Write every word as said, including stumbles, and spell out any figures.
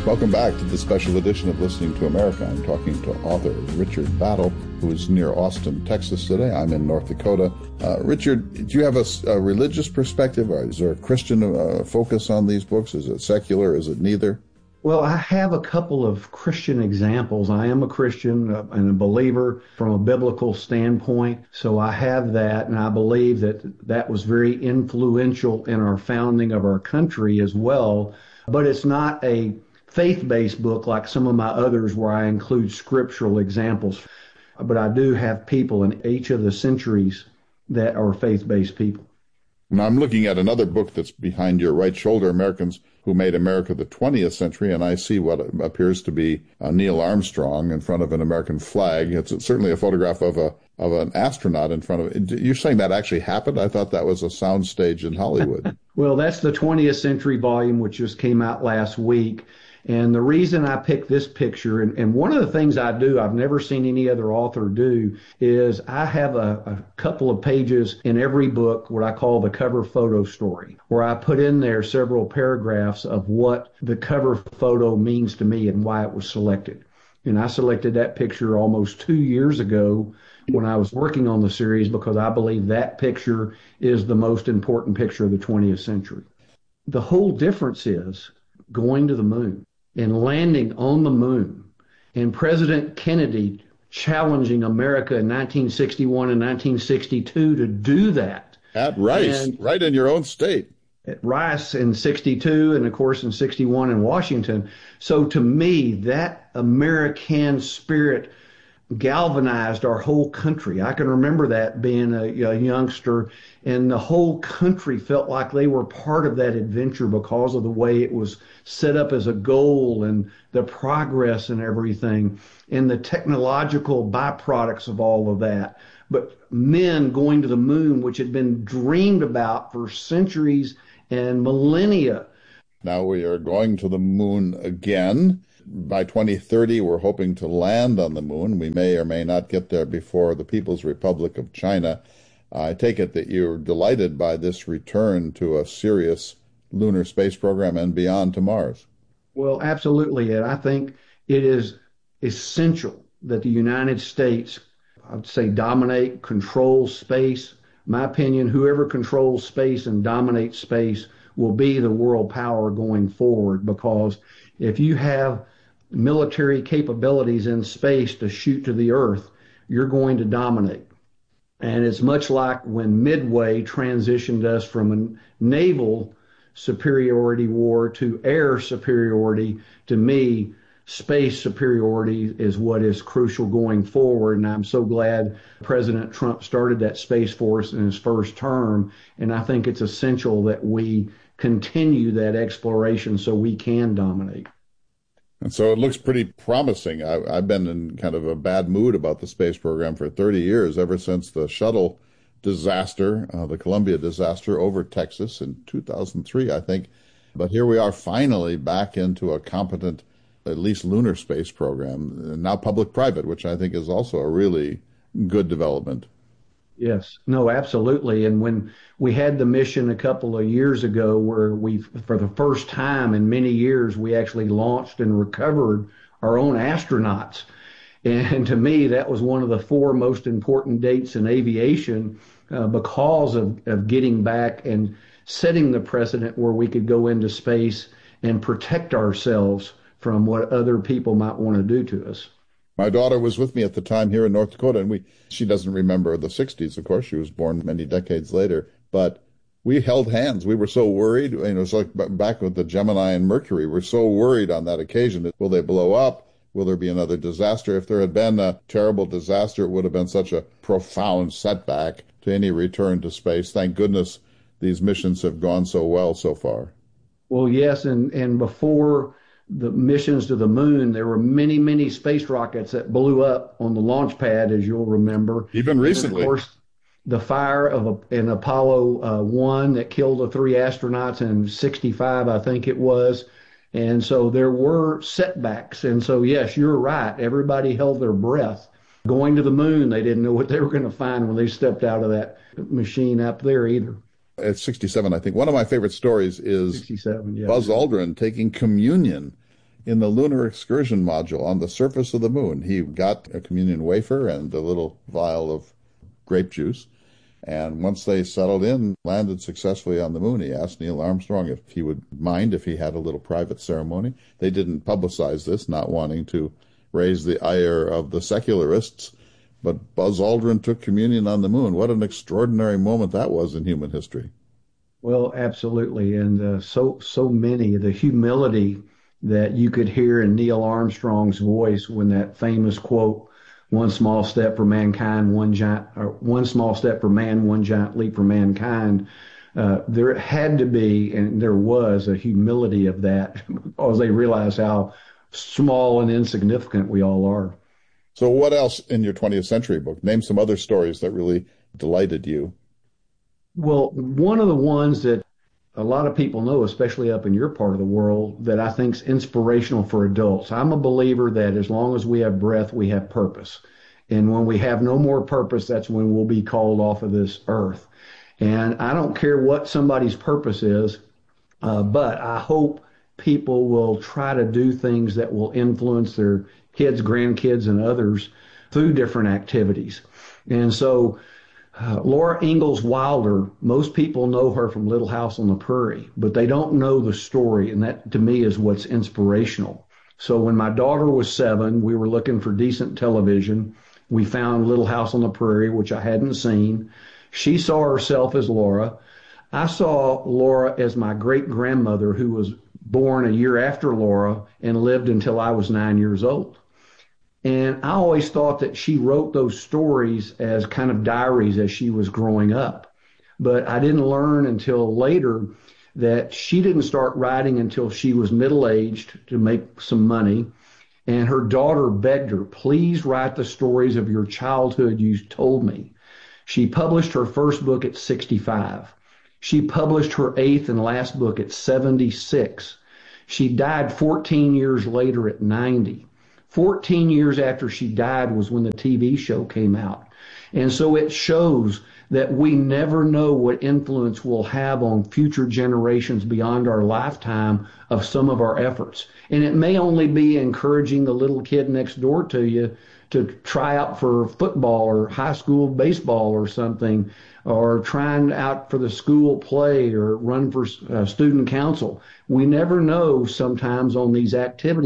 Welcome back to the special edition of Listening to America. I'm talking to author Richard Battle, who is near Austin, Texas today. I'm in North Dakota. Uh, Richard, do you have a, a religious perspective? Or is there a Christian uh, focus on these books? Is it secular? Is it neither? Well, I have a couple of Christian examples. I am a Christian uh, and a believer from a biblical standpoint. So I have that, and I believe that that was very influential in our founding of our country as well. But it's not a faith-based book like some of my others where I include scriptural examples. But I do have people in each of the centuries that are faith-based people. Now, I'm looking at another book that's behind your right shoulder, Americans Who Made America the twentieth Century, and I see what appears to be uh, Neil Armstrong in front of an American flag. It's certainly a photograph of a of an astronaut in front of it. You're saying that actually happened? I thought that was a soundstage in Hollywood. Well, that's the twentieth Century volume, which just came out last week. And the reason I picked this picture, and, and one of the things I do, I've never seen any other author do, is I have a, a couple of pages in every book, what I call the cover photo story, where I put in there several paragraphs of what the cover photo means to me and why it was selected. And I selected that picture almost two years ago when I was working on the series because I believe that picture is the most important picture of the twentieth century. The whole difference is going to the moon and landing on the moon, and President Kennedy challenging America in nineteen sixty-one and nineteen sixty-two to do that. At Rice, and right in your own state. At Rice in sixty-two, and of course in sixty-one in Washington. So to me, that American spirit galvanized our whole country. I can remember that being a, a youngster, and the whole country felt like they were part of that adventure because of the way it was set up as a goal and the progress and everything and the technological byproducts of all of that. But men going to the moon, which had been dreamed about for centuries and millennia. Now we are going to the moon again. By twenty thirty, we're hoping to land on the moon. We may or may not get there before the People's Republic of China. I take it that you're delighted by this return to a serious lunar space program and beyond to Mars. Well, absolutely. And I think it is essential that the United States, I would say, dominate, control space. My opinion, whoever controls space and dominates space will be the world power going forward, because if you have military capabilities in space to shoot to the Earth, you're going to dominate. And it's much like when Midway transitioned us from a naval superiority war to air superiority. To me, space superiority is what is crucial going forward. And I'm so glad President Trump started that Space Force in his first term. And I think it's essential that we continue that exploration so we can dominate. And so it looks pretty promising. I, I've been in kind of a bad mood about the space program for thirty years, ever since the shuttle disaster, uh, the Columbia disaster over Texas in two thousand three, I think. But here we are finally back into a competent, at least lunar space program, and now public-private, which I think is also a really good development. Yes, no, absolutely. And when we had the mission a couple of years ago where we, for the first time in many years, we actually launched and recovered our own astronauts. And to me, that was one of the four most important dates in aviation uh, because of, of getting back and setting the precedent where we could go into space and protect ourselves from what other people might want to do to us. My daughter was with me at the time here in North Dakota, and we she doesn't remember the sixties, of course. She was born many decades later. But we held hands. We were so worried. You know, it was like back with the Gemini and Mercury. We're so worried on that occasion. Will they blow up? Will there be another disaster? If there had been a terrible disaster, it would have been such a profound setback to any return to space. Thank goodness these missions have gone so well so far. Well, yes, and, and before the missions to the moon, there were many, many space rockets that blew up on the launch pad, as you'll remember. Even recently. And of course, the fire of a, an Apollo uh, one that killed the three astronauts in sixty-five, I think it was. And so there were setbacks. And so, yes, you're right. Everybody held their breath. Going to the moon, they didn't know what they were going to find when they stepped out of that machine up there either. At sixty-seven, I think. One of my favorite stories is sixty-seven, yeah. Buzz Aldrin taking communion in the lunar excursion module on the surface of the moon. He got a communion wafer and a little vial of grape juice. And once they settled in, landed successfully on the moon, he asked Neil Armstrong if he would mind if he had a little private ceremony. They didn't publicize this, not wanting to raise the ire of the secularists, but Buzz Aldrin took communion on the moon. What an extraordinary moment that was in human history. Well, absolutely. And uh, so, so many, the humility that you could hear in Neil Armstrong's voice when that famous quote, one small step for mankind, one giant, or one small step for man, one giant leap for mankind. Uh, there had to be, and there was, a humility of that because they realized how small and insignificant we all are. So what else in your twentieth century book? Name some other stories that really delighted you. Well, one of the ones that a lot of people know, especially up in your part of the world, that I think is inspirational for adults. I'm a believer that as long as we have breath, we have purpose. And when we have no more purpose, that's when we'll be called off of this earth. And I don't care what somebody's purpose is, uh, but I hope people will try to do things that will influence their kids, grandkids, and others through different activities. And so Uh, Laura Ingalls Wilder, most people know her from Little House on the Prairie, but they don't know the story, and that to me is what's inspirational. So when my daughter was seven, we were looking for decent television. We found Little House on the Prairie, which I hadn't seen. She saw herself as Laura. I saw Laura as my great-grandmother, who was born a year after Laura and lived until I was nine years old. And I always thought that she wrote those stories as kind of diaries as she was growing up. But I didn't learn until later that she didn't start writing until she was middle-aged to make some money. And her daughter begged her, please write the stories of your childhood you told me. She published her first book at sixty-five. She published her eighth and last book at seventy-six. She died fourteen years later at ninety. fourteen years after she died was when the T V show came out. And so it shows that we never know what influence we'll have on future generations beyond our lifetime of some of our efforts. And it may only be encouraging the little kid next door to you to try out for football or high school baseball or something, or trying out for the school play or run for uh, student council. We never know sometimes on these activities